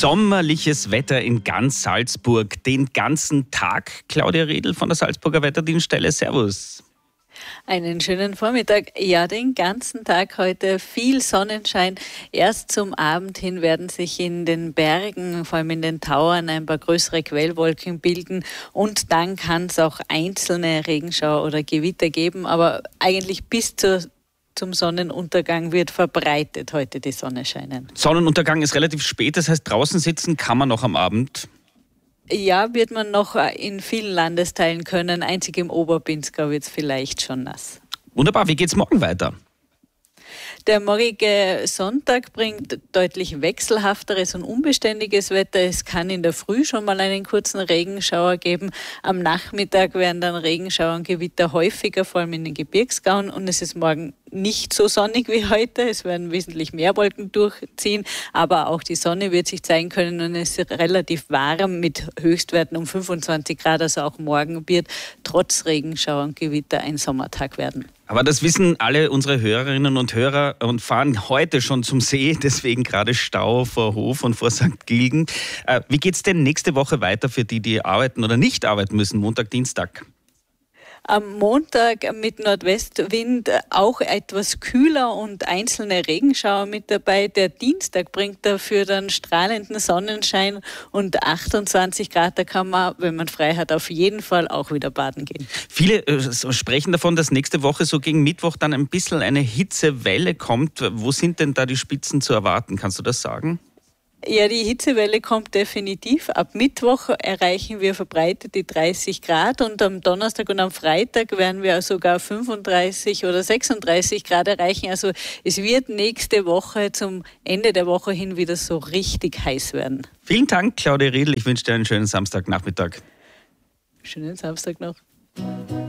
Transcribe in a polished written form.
Sommerliches Wetter in ganz Salzburg, den ganzen Tag. Claudia Redl von der Salzburger Wetterdienststelle, servus. Einen schönen Vormittag. Ja, den ganzen Tag heute viel Sonnenschein. Erst zum Abend hin werden sich in den Bergen, vor allem in den Tauern, ein paar größere Quellwolken bilden. Und dann kann es auch einzelne Regenschauer oder Gewitter geben. Aber eigentlich bis zum Sonnenuntergang wird verbreitet heute die Sonne scheinen. Sonnenuntergang ist relativ spät, das heißt, draußen sitzen kann man noch am Abend. Ja, wird man noch in vielen Landesteilen können. Einzig im Oberpinzgau wird es vielleicht schon nass. Wunderbar, wie geht's morgen weiter? Der morgige Sonntag bringt deutlich wechselhafteres und unbeständiges Wetter. Es kann in der Früh schon mal einen kurzen Regenschauer geben. Am Nachmittag werden dann Regenschauer und Gewitter häufiger, vor allem in den Gebirgsgauen. Und es ist morgen nicht so sonnig wie heute. Es werden wesentlich mehr Wolken durchziehen, aber auch die Sonne wird sich zeigen können und es ist relativ warm mit Höchstwerten um 25 Grad. Also auch morgen wird trotz Regenschauer und Gewitter ein Sommertag werden. Aber das wissen alle unsere Hörerinnen und Hörer und fahren heute schon zum See, deswegen gerade Stau vor Hof und vor St. Gilgen. Wie geht's denn nächste Woche weiter für die, die arbeiten oder nicht arbeiten müssen, Montag, Dienstag? Am Montag mit Nordwestwind auch etwas kühler und einzelne Regenschauer mit dabei. Der Dienstag bringt dafür dann strahlenden Sonnenschein und 28 Grad. Da kann man, wenn man frei hat, auf jeden Fall auch wieder baden gehen. Viele sprechen davon, dass nächste Woche so gegen Mittwoch dann ein bisschen eine Hitzewelle kommt. Wo sind denn da die Spitzen zu erwarten? Kannst du das sagen? Ja, die Hitzewelle kommt definitiv. Ab Mittwoch erreichen wir verbreitet die 30 Grad und am Donnerstag und am Freitag werden wir sogar 35 oder 36 Grad erreichen. Also es wird nächste Woche zum Ende der Woche hin wieder so richtig heiß werden. Vielen Dank, Claudia Redl. Ich wünsche dir einen schönen Samstagnachmittag. Schönen Samstag noch.